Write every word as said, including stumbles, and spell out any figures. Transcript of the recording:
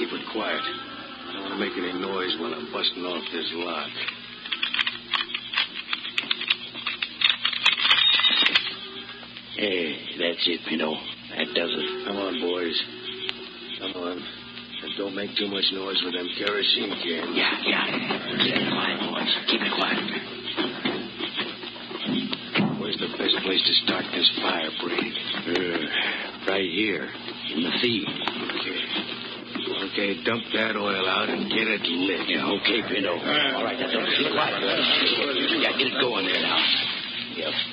keep it quiet. I don't want to make any noise while I'm busting off this lock. Hey, that's it, Pinto. That does it. Come on, boys. Come on. And don't make too much noise with them kerosene cans. Yeah, yeah. Keep it quiet, boys. Keep it quiet. Where's the best place to start this fire, Brady? Uh, right here. In the feed. Okay. Okay, dump that oil out and get it lit. Yeah, okay, Pinto. Uh, All right, that's all. Keep quiet. Yeah, get it going there now. Yeah.